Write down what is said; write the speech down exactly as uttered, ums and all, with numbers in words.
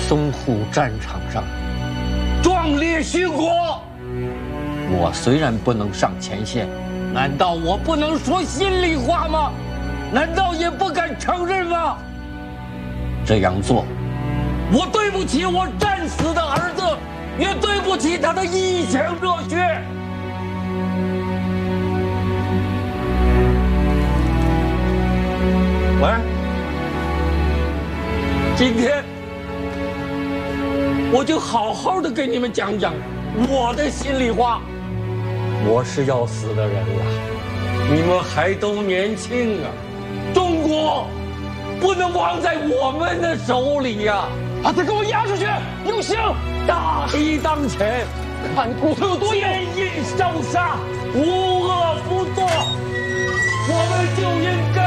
淞沪战场上壮烈殉国。我虽然不能上前线，难道我不能说心里话吗？难道也不敢承认吗？这样做，我对不起我战死的儿子，也对不起他的一腔热血。喂，今天我就好好的给你们讲讲我的心里话。我是要死的人了，你们还都年轻啊，中国不能亡在我们的手里呀！ 把他给我押出去，有刑！ 大敌当前， 看骨头有多硬！ 奸淫烧杀，无恶不作，我们就应该